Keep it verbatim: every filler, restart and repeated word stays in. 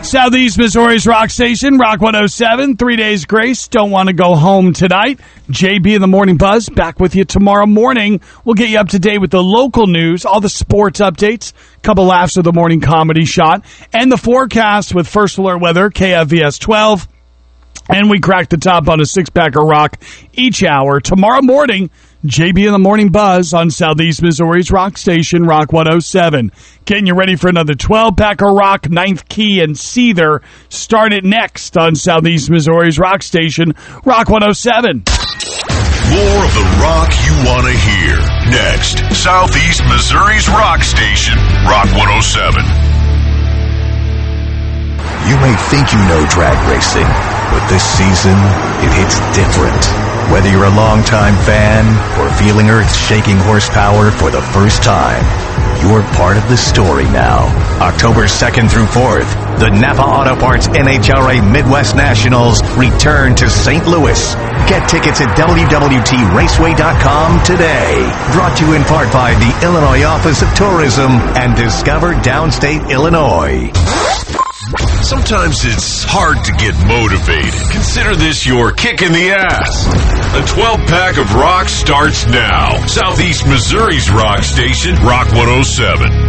Southeast Missouri's Rock Station, Rock one oh seven. Three days grace. Don't want to go home tonight. J B in the Morning Buzz, back with you tomorrow morning. We'll get you up to date with the local news, all the sports updates, couple laughs of the morning comedy shot, and the forecast with First Alert Weather, K F V S twelve. And we crack the top on a six-pack of rock each hour. Tomorrow morning, J B in the Morning Buzz on Southeast Missouri's Rock Station, Rock one oh seven. Getting you ready for another twelve-pack of rock, Ninth Key and Seether. Start it next on Southeast Missouri's Rock Station, Rock one oh seven. More of the rock you want to hear. Next, Southeast Missouri's Rock Station, Rock one oh seven. You may think you know drag racing, but this season, it hits different. Whether you're a longtime fan or feeling Earth's shaking horsepower for the first time, you're part of the story now. October second through fourth, the Napa Auto Parts N H R A Midwest Nationals return to Saint Louis. Get tickets at W W T raceway dot com today. Brought to you in part by the Illinois Office of Tourism and Discover Downstate Illinois. Sometimes it's hard to get motivated. Consider this your kick in the ass. A twelve-pack of rock starts now. Southeast Missouri's Rock Station, Rock one oh seven.